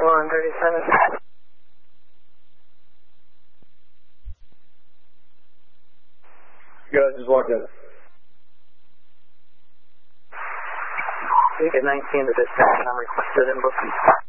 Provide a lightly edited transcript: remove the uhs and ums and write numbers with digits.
137. Guys, just walked in. Ticket 19 to dispatch, I'm requested in booking.